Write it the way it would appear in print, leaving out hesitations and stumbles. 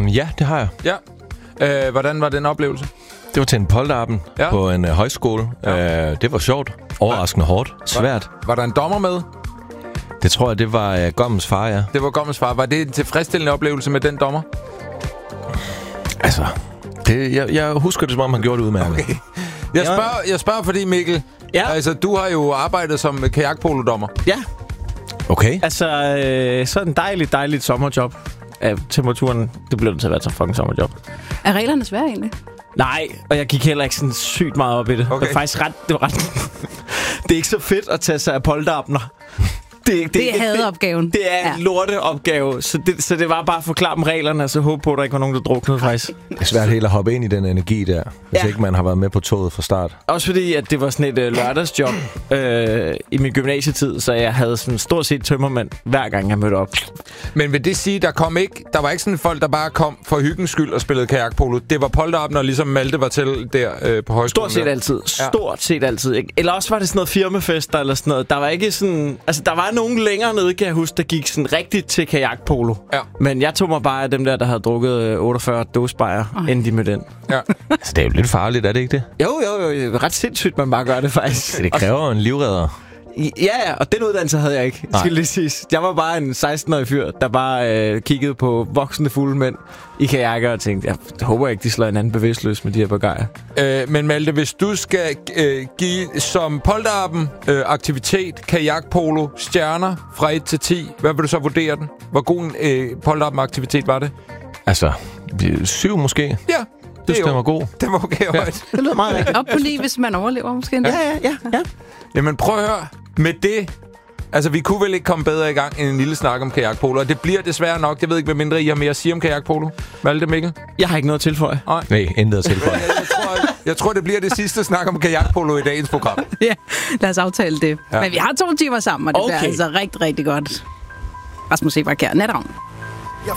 Ja, det har jeg. Ja. Hvordan var den oplevelse? Det var til en polterappen på en højskole. Ja. Det var sjovt. Overraskende hårdt. Svært. Var der en dommer med? Det tror jeg, det var Gommens far, ja. Det var Gommens far. Var det en tilfredsstillende oplevelse med den dommer? Altså, jeg husker det, som om han gjorde det udmærket. Okay. Jeg spørger, fordi Mikkel, altså, du har jo arbejdet som kajakpolodommer. Ja. Okay. Altså, så en dejligt sommerjob. Temperaturen, det blev det til at være så fucking sommerjob. Er reglerne svære egentlig? Nej, og jeg gik heller ikke sådan sygt meget op i det. Okay. Det var faktisk ret... det er ikke så fedt at tage sig af polterapner. Det er hadeopgaven. Det er en lorteopgave. Så det var bare at forklare dem reglerne, og så håbe på, at der ikke var nogen, der druknede faktisk. Det er svært helt at hoppe ind i den energi der, hvis ikke man har været med på toget fra start. Også fordi, at det var sådan et lørdagsjob i min gymnasietid, så jeg havde sådan stort set tømmermand, hver gang jeg mødte op. Men vil det sige, der var ikke sådan folk, der bare kom for hyggens skyld og spillede kajakpolo? Det var polterapner, ligesom Malte var til der på højskolen? Stort set altid. Ikke? Eller også var det sådan noget firmafester eller sådan noget. Der var ikke sådan... Altså, der var nogen længere nede, kan jeg huske, der gik sådan rigtigt til kajakpolo. Ja. Men jeg tog mig bare af dem der havde drukket 48 dåsebajer, inden de mødte ind. Ja. Altså, det er jo lidt farligt, er det ikke det? Jo. Ret sindssygt, man bare gør det faktisk. Det kræver en livredder. Ja, og den uddannelse havde jeg ikke, skal lige siges. Jeg var bare en 16-årig fyr, der bare kiggede på voksne fulde mænd i kajakker og tænkte, jeg håber ikke, de slår en anden bevidstløs med de her bagager. Men Malte, hvis du skal give som polterappen aktivitet, kajakpolo, stjerner fra 1 til 10, hvad vil du så vurdere den? Hvor god en polterappen aktivitet var det? Altså, 7 måske? Ja. Det stemmer god. Det var okay højt. Det lyder meget rigtigt. Op på 9, hvis man overlever måske. Ja. Jamen prøv at høre. Med det... Altså, vi kunne vel ikke komme bedre i gang end en lille snak om kajakpolo. Og det bliver desværre nok. Jeg ved ikke, hvad mindre I har mere at sige om kajakpolo. Malte, Mikkel? Jeg har ikke noget at tilføje. Nej, intet at tilføje. Jeg tror, det bliver det sidste snak om kajakpolo i dagens program. Ja, lad os aftale det. Ja. Men vi har 2 timer sammen, og det bliver altså rigtig, rigtig godt. Rasmus Seebach her. Natravn.